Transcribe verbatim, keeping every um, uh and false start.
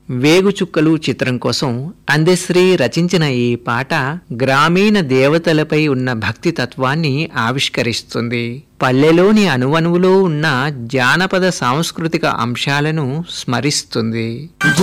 వేగుచుక్కలు చిత్రం కోసం అందశ్రీ రచించిన ఈ పాట గ్రామీణ దేవతలపై ఉన్న భక్తి తత్వాన్ని ఆవిష్కరిస్తుంది. పల్లెలోని అణువణువులో ఉన్న జానపద సాంస్కృతిక అంశాలను స్మరిస్తుంది.